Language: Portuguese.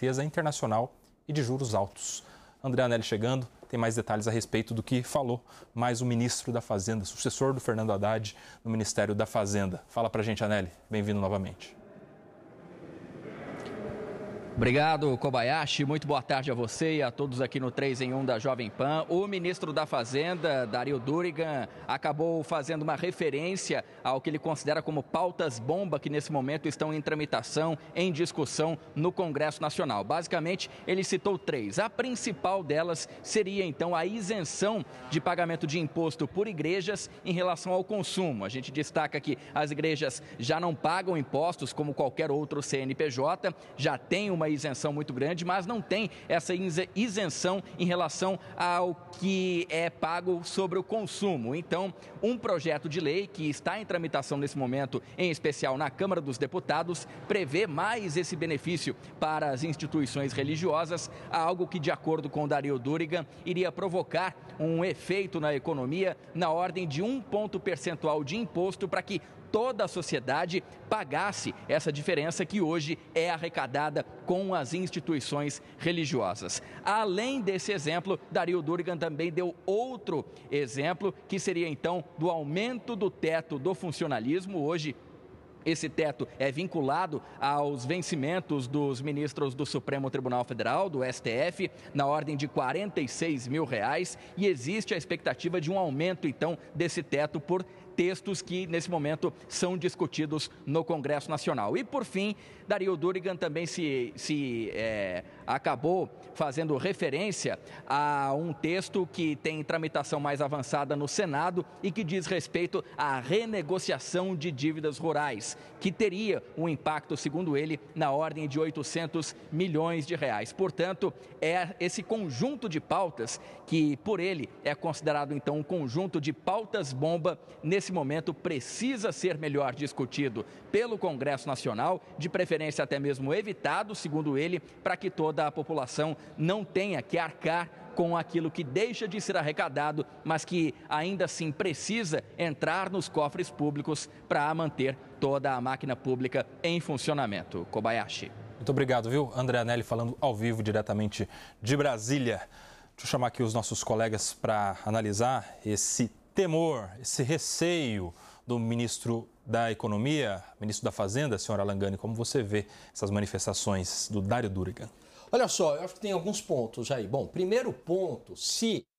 incerteza internacional e de juros altos. André Anelli chegando, tem mais detalhes a respeito do que falou mais o ministro da Fazenda, sucessor do Fernando Haddad no Ministério da Fazenda. Fala pra gente, Anelli. Bem-vindo novamente. Obrigado, Kobayashi. Muito boa tarde a você e a todos aqui no 3 em 1 da Jovem Pan. O ministro da Fazenda, Dario Durigan, acabou fazendo uma referência ao que ele considera como pautas-bomba que nesse momento estão em tramitação, em discussão no Congresso Nacional. Basicamente, ele citou 3. A principal delas seria, então, a isenção de pagamento de imposto por igrejas em relação ao consumo. A gente destaca que as igrejas já não pagam impostos como qualquer outro CNPJ, já tem uma isenção muito grande, mas não tem essa isenção em relação ao que é pago sobre o consumo. Então, um projeto de lei que está em tramitação nesse momento, em especial na Câmara dos Deputados, prevê mais esse benefício para as instituições religiosas, algo que, de acordo com Dario Durigan, iria provocar um efeito na economia na ordem de 1 ponto percentual de imposto para que toda a sociedade pagasse essa diferença que hoje é arrecadada com as instituições religiosas. Além desse exemplo, Dario Durigan também deu outro exemplo, que seria então do aumento do teto do funcionalismo. Hoje, esse teto é vinculado aos vencimentos dos ministros do Supremo Tribunal Federal, do STF, na ordem de R$46 mil, e existe a expectativa de um aumento, então, desse teto por textos que, nesse momento, são discutidos no Congresso Nacional. E, por fim, Dario Durigan também acabou fazendo referência a um texto que tem tramitação mais avançada no Senado e que diz respeito à renegociação de dívidas rurais, que teria um impacto, segundo ele, na ordem de R$800 milhões. Portanto, é esse conjunto de pautas que, por ele, é considerado, então, um conjunto de pautas-bomba, nesse momento precisa ser melhor discutido pelo Congresso Nacional, de preferência até mesmo evitado, segundo ele, para que toda a população não tenha que arcar com aquilo que deixa de ser arrecadado, mas que ainda assim precisa entrar nos cofres públicos para manter toda a máquina pública em funcionamento. Kobayashi. Muito obrigado, viu? André Anelli falando ao vivo diretamente de Brasília. Deixa eu chamar aqui os nossos colegas para analisar esse temor, esse receio do ministro da Economia, ministro da Fazenda, senhor Alan Gani. Como você vê essas manifestações do Dario Durigan? Olha só, eu acho que tem alguns pontos aí. Bom, primeiro ponto, se